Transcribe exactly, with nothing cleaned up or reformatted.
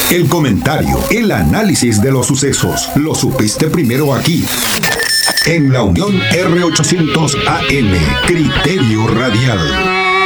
El comentario, el análisis de los sucesos, lo supiste primero aquí. En la Unión R ochocientos A M, Criterio Radial.